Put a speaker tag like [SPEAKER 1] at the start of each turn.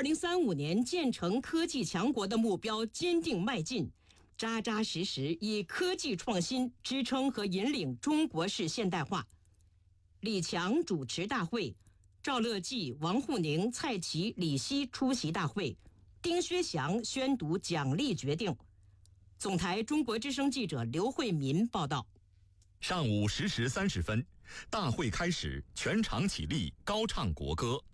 [SPEAKER 1] 2035年建成科技强国的目标坚定迈进，扎扎实实以科技创新支撑和引领中国式现代化。李强主持大会，赵乐际、王沪宁、蔡奇、李希出席大会，丁薛祥宣读奖励决定。总台中国之声记者刘慧民报道。
[SPEAKER 2] 上午10时30分，大会开始，全场起立，高唱国歌。